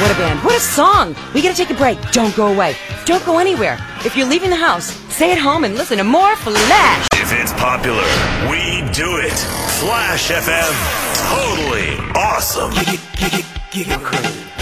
What a band. What a song. We gotta take a break. Don't go away. Don't go anywhere. If you're leaving the house, stay at home and listen to more Flash. If it's popular, we do it. Flash FM. Totally awesome. Crew.